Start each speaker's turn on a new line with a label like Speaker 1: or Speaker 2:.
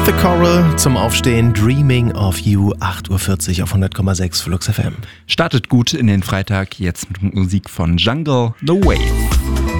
Speaker 1: The Coral zum Aufstehen, Dreaming of You, 8.40 Uhr auf 100,6 Flux FM.
Speaker 2: Startet gut in den Freitag, jetzt mit Musik von Jungle, The Wave.